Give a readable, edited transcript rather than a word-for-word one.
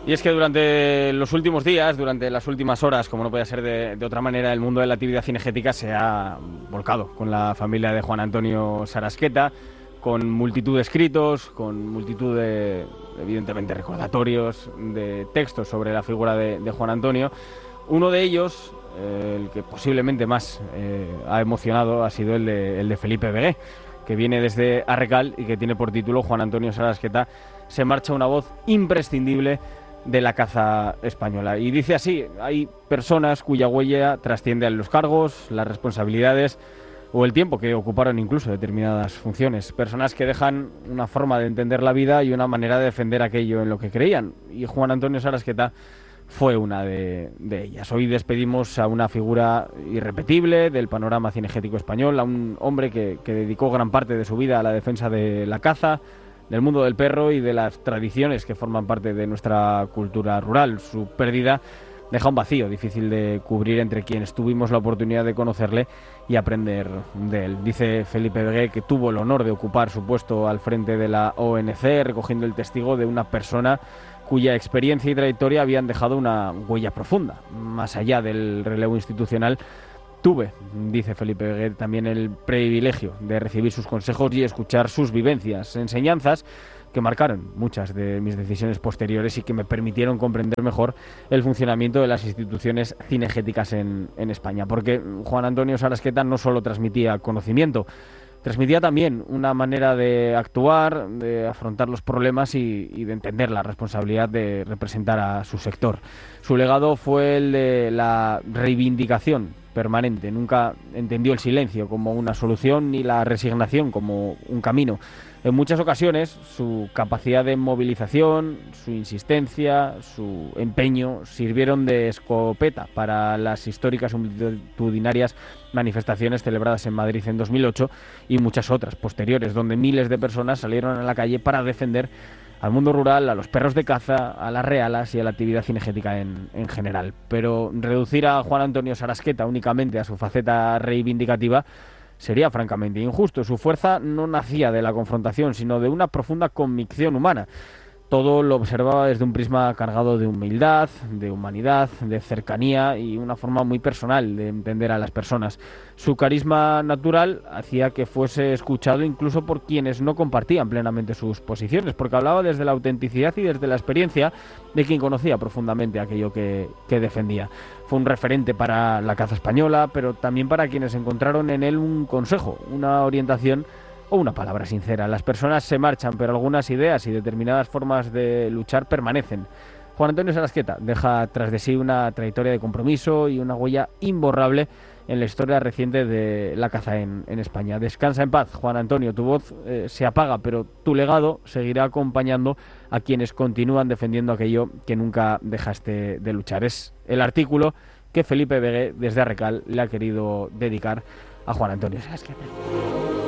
Y es que durante los últimos días, durante las últimas horas, como no podía ser de otra manera, el mundo de la actividad cinegética se ha volcado con la familia de Juan Antonio Sarasqueta, con multitud de escritos, con multitud de, evidentemente, recordatorios, de textos sobre la figura de Juan Antonio. Uno de ellos, el que posiblemente más ha emocionado, ha sido el de Felipe Begué, que viene desde Arrecal y que tiene por título Juan Antonio Sarasqueta, se marcha una voz imprescindible de la caza española. Y dice así: hay personas cuya huella trasciende a los cargos, las responsabilidades o el tiempo que ocuparon incluso determinadas funciones. Personas que dejan una forma de entender la vida y una manera de defender aquello en lo que creían. Y Juan Antonio Sarasqueta fue una de ellas. Hoy despedimos a una figura irrepetible del panorama cinegético español, a un hombre que dedicó gran parte de su vida a la defensa de la caza, del mundo del perro y de las tradiciones que forman parte de nuestra cultura rural. Su pérdida deja un vacío difícil de cubrir entre quienes tuvimos la oportunidad de conocerle y aprender de él. Dice Felipe Begué que tuvo el honor de ocupar su puesto al frente de la ONC, recogiendo el testigo de una persona cuya experiencia y trayectoria habían dejado una huella profunda. Más allá del relevo institucional, tuve, dice Felipe Begué, también el privilegio de recibir sus consejos y escuchar sus vivencias, enseñanzas que marcaron muchas de mis decisiones posteriores y que me permitieron comprender mejor el funcionamiento de las instituciones cinegéticas en España. Porque Juan Antonio Sarasqueta no solo transmitía conocimiento, transmitía también una manera de actuar, de afrontar los problemas y de entender la responsabilidad de representar a su sector. Su legado fue el de la reivindicación permanente. Nunca entendió el silencio como una solución ni la resignación como un camino. En muchas ocasiones su capacidad de movilización, su insistencia, su empeño sirvieron de escopeta para las históricas y multitudinarias manifestaciones celebradas en Madrid en 2008 y muchas otras posteriores, donde miles de personas salieron a la calle para defender al mundo rural, a los perros de caza, a las realas y a la actividad cinegética en general. Pero reducir a Juan Antonio Sarasqueta únicamente a su faceta reivindicativa sería francamente injusto. Su fuerza no nacía de la confrontación, sino de una profunda convicción humana. Todo lo observaba desde un prisma cargado de humildad, de humanidad, de cercanía y una forma muy personal de entender a las personas. Su carisma natural hacía que fuese escuchado incluso por quienes no compartían plenamente sus posiciones, porque hablaba desde la autenticidad y desde la experiencia de quien conocía profundamente aquello que defendía. Fue un referente para la caza española, pero también para quienes encontraron en él un consejo, una orientación o una palabra sincera. Las personas se marchan, pero algunas ideas y determinadas formas de luchar permanecen. Juan Antonio Sarasqueta deja tras de sí una trayectoria de compromiso y una huella imborrable en la historia reciente de la caza en España. Descansa en paz, Juan Antonio. Tu voz se apaga, pero tu legado seguirá acompañando a quienes continúan defendiendo aquello que nunca dejaste de luchar. Es el artículo que Felipe Begué, desde Arrecal, le ha querido dedicar a Juan Antonio Sarasqueta.